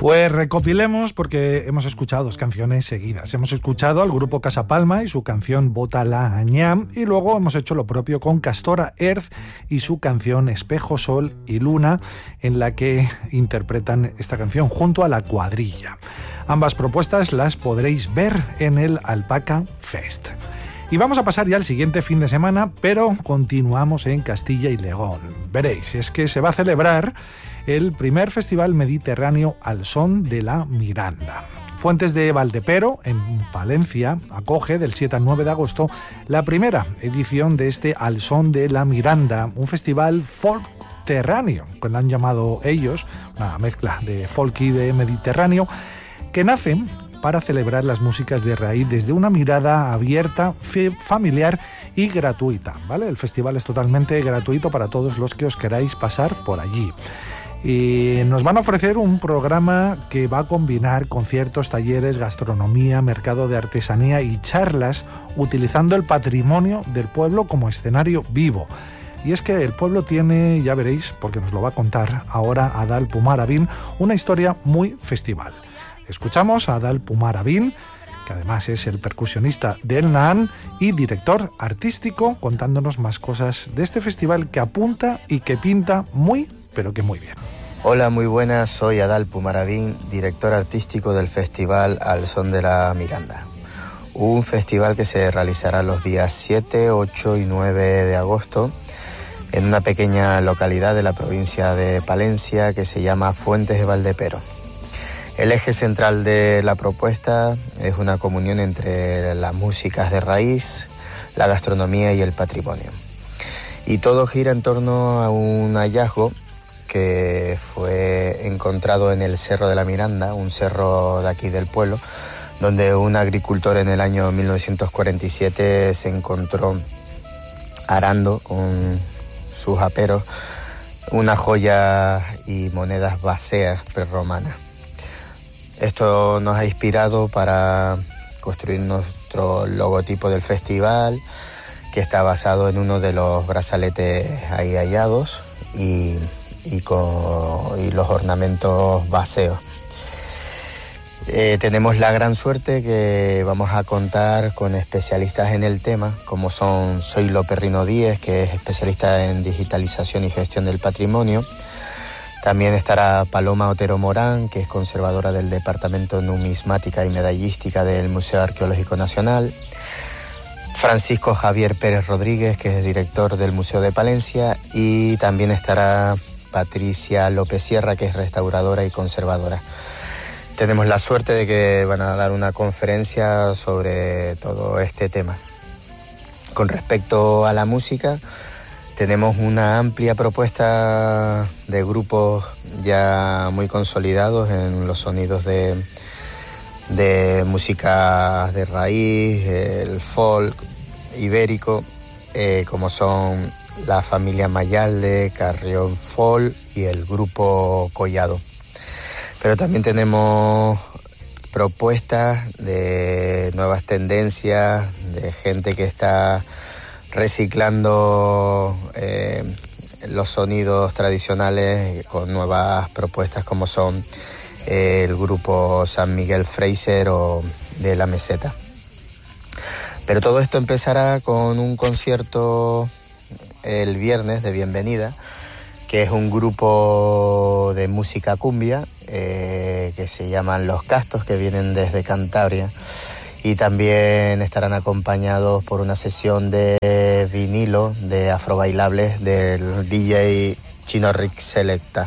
Pues recopilemos porque hemos escuchado dos canciones seguidas. Hemos escuchado al grupo Casa Palma y su canción Bota la Añá, y luego hemos hecho lo propio con Castora Earth y su canción Espejo, Sol y Luna, en la que interpretan esta canción junto a La Cuadrilla. Ambas propuestas las podréis ver en el Alpaca Fest. Y vamos a pasar ya al siguiente fin de semana, pero continuamos en Castilla y León. Veréis, es que se va a celebrar el primer Festival Mediterráneo al Son de la Miranda. Fuentes de Valdepero, en Palencia, acoge del 7 al 9 de agosto la primera edición de este Al Son de la Miranda, un festival folkterráneo, que lo han llamado ellos, una mezcla de folk y de mediterráneo, que nace para celebrar las músicas de raíz desde una mirada abierta, familiar y gratuita, ¿vale? El festival es totalmente gratuito para todos los que os queráis pasar por allí. Y nos van a ofrecer un programa que va a combinar conciertos, talleres, gastronomía, mercado de artesanía y charlas, utilizando el patrimonio del pueblo como escenario vivo. Y es que el pueblo tiene, ya veréis, porque nos lo va a contar ahora Adal Pumarabin, una historia muy festival. Escuchamos a Adal Pumarabin, que además es el percusionista del NAAN y director artístico, contándonos más cosas de este festival que apunta y que pinta muy, pero que muy bien. Hola, muy buenas, soy Adal Pumarabin, director artístico del Festival Al Son de la Miranda. Un festival que se realizará los días 7, 8 y 9 de agosto en una pequeña localidad de la provincia de Palencia que se llama Fuentes de Valdepero. El eje central de la propuesta es una comunión entre las músicas de raíz, la gastronomía y el patrimonio. Y todo gira en torno a un hallazgo que fue encontrado en el Cerro de la Miranda, un cerro de aquí del pueblo, donde un agricultor en el año 1947 se encontró arando con sus aperos una joya y monedas báseas prerromanas. Esto nos ha inspirado para construir nuestro logotipo del festival, que está basado en uno de los brazaletes ahí hallados y los ornamentos báseos. Tenemos la gran suerte que vamos a contar con especialistas en el tema, como son Zoilo Perrino Díez, que es especialista en digitalización y gestión del patrimonio. También estará Paloma Otero Morán, que es conservadora del Departamento Numismática y Medallística del Museo Arqueológico Nacional. Francisco Javier Pérez Rodríguez, que es director del Museo de Palencia. Y también estará Patricia López Sierra, que es restauradora y conservadora. Tenemos la suerte de que van a dar una conferencia sobre todo este tema. Con respecto a la música, tenemos una amplia propuesta de grupos ya muy consolidados en los sonidos de música de raíz, el folk ibérico, como son la familia Mayalde, Carrión Folk y el grupo Collado. Pero también tenemos propuestas de nuevas tendencias, de gente que está reciclando los sonidos tradicionales con nuevas propuestas como son el grupo San Miguel Fraser o de La Meseta. Pero todo esto empezará con un concierto el viernes de bienvenida, que es un grupo de música cumbia que se llaman Los Castos, que vienen desde Cantabria. Y también estarán acompañados por una sesión de vinilo de afrobailables del DJ Chino Rick Selecta.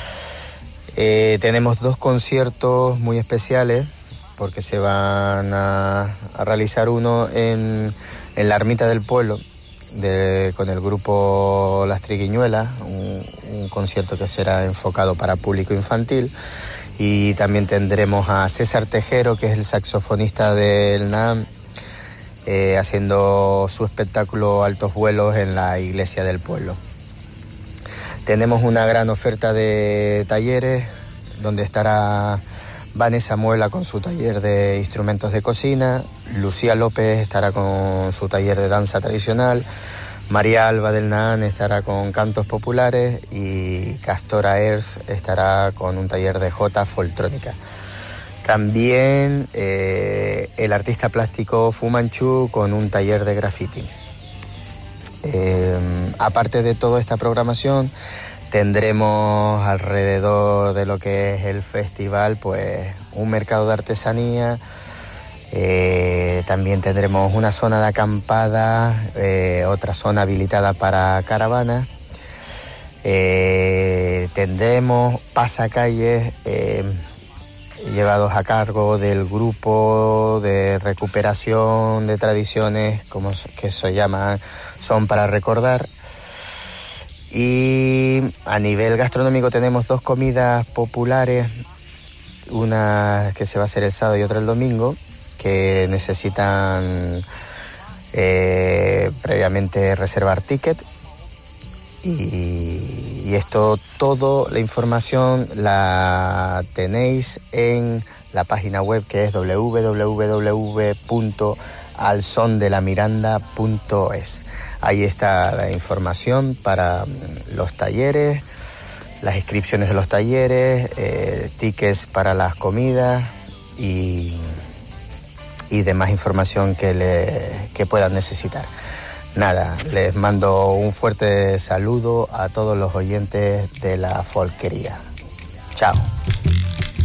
Tenemos dos conciertos muy especiales porque se van a realizar uno en la ermita del pueblo con el grupo Las Triguiñuelas, un concierto que será enfocado para público infantil. Y también tendremos a César Tejero, que es el saxofonista del NAAM, haciendo su espectáculo Altos Vuelos en la iglesia del pueblo. Tenemos una gran oferta de talleres, donde estará Vanessa Muela con su taller de instrumentos de cocina, Lucía López estará con su taller de danza tradicional, María Alba del Naan estará con cantos populares y Castora Ers estará con un taller de jota foltrónica. También el artista plástico Fu Manchu con un taller de graffiti. Aparte de toda esta programación, tendremos alrededor de lo que es el festival, pues un mercado de artesanía. También tendremos una zona de acampada, otra zona habilitada para caravanas. Tendremos pasacalles llevados a cargo del grupo de recuperación de tradiciones, como que se llaman, son para recordar. Y a nivel gastronómico tenemos 2 comidas populares, una que se va a hacer el sábado y otra el domingo, que necesitan previamente reservar ticket. Y esto, toda la información la tenéis en la página web, que es www.alsondelamiranda.es. Ahí está la información para los talleres, las inscripciones de los talleres, tickets para las comidas y demás información que puedan necesitar. Nada, les mando un fuerte saludo a todos los oyentes de la folquería. Chao.